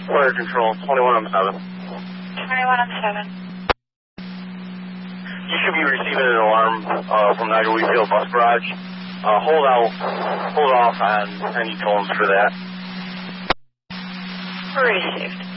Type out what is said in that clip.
Fire control, 21 on 7. 21 on 7. You should be receiving an alarm from Niagara Wheatfield Bus Garage. Hold off on any tones for that. Received.